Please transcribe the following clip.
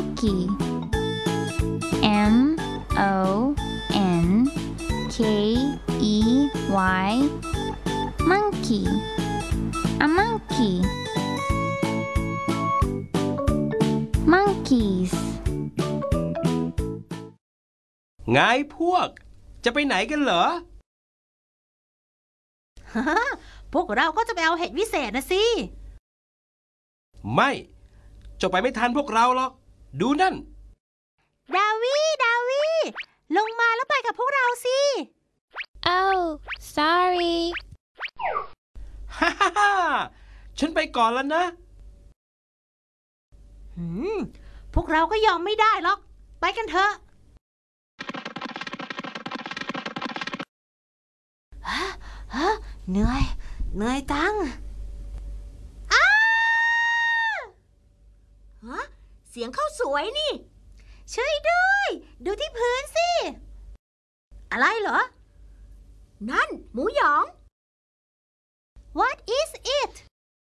monkey monkey monkey a monkey monkeys ไงพวกจะไปไหนกันเหรอพวกเราก็จะไปเอาเห็ดวิเศษนะสิไม่จะไปไม่ทันพวกเราหรอกดูนั่นดาวีลงมาแล้วไปกับพวกเราสิ Oh sorry ฮ่าฮ่าฮ่าฉันไปก่อนแล้วนะพวกเราก็ยอมไม่ได้หรอกไปกันเถอะเหนื่อยตังเสียงเข้าสวยนี่ช่วยด้วยดูที่พื้นสิอะไรเหรอนั่นหมูหยอง